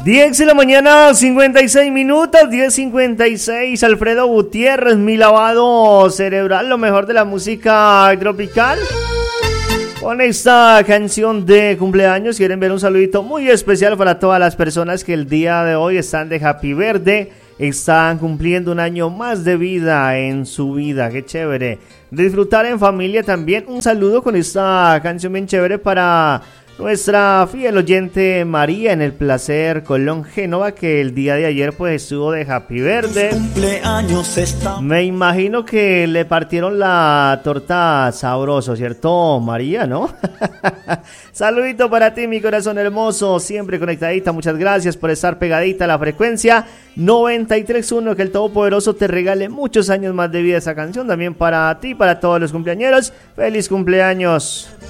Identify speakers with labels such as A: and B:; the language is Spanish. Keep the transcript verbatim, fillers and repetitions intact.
A: diez de la mañana, cincuenta y seis minutos, diez cincuenta y seis. Alfredo Gutiérrez, mi lavado cerebral, lo mejor de la música tropical. Con esta canción de cumpleaños quieren ver un saludito muy especial para todas las personas que el día de hoy están de Happy Birthday, están cumpliendo un año más de vida en su vida. Qué chévere disfrutar en familia también. Un saludo con esta canción bien chévere para nuestra fiel oyente María en el Placer Colón Génova, que el día de ayer pues estuvo de Happy Birthday. Me imagino que le partieron la torta sabroso, ¿cierto, María, no? Saludito para ti, mi corazón hermoso, siempre conectadita. Muchas gracias por estar pegadita a la frecuencia noventa y tres punto uno. Que el Todopoderoso te regale muchos años más de vida. Esa canción también para ti, para todos los cumpleañeros. Feliz cumpleaños.